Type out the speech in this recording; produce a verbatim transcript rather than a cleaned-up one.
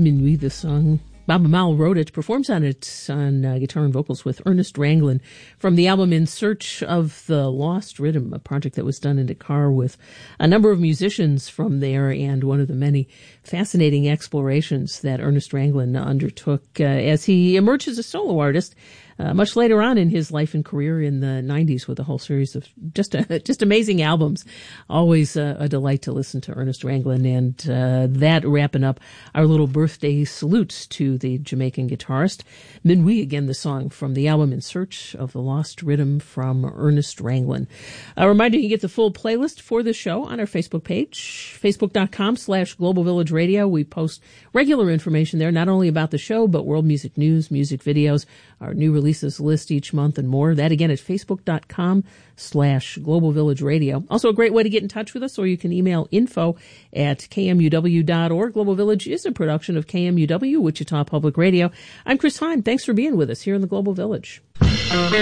Minuit, the song. Bob Amal wrote it, performs on it on uh, guitar and vocals with Ernest Ranglin from the album In Search of the Lost Rhythm, a project that was done in Dakar with a number of musicians from there, and one of the many fascinating explorations that Ernest Ranglin undertook uh, as he emerged as a solo artist uh, much later on in his life and career in the nineties with a whole series of just uh, just amazing albums. Always uh, a delight to listen to Ernest Ranglin, and uh, that wrapping up our little birthday salutes to the Jamaican guitarist. Minuit, again, the song from the album In Search of the Lost Rhythm from Ernest Ranglin. A reminder, you can get the full playlist for the show on our Facebook page, facebook.com slash Global Village Radio. We post regular information there, not only about the show, but world music news, music videos, our new releases list each month, and more. That, again, at facebook.com slash Global Village Radio. Also a great way to get in touch with us, or you can email info at k m u w dot org. Global Village is a production of K M U W, Wichita Public Radio. I'm Chris Hine. Thanks for being with us here in the Global Village.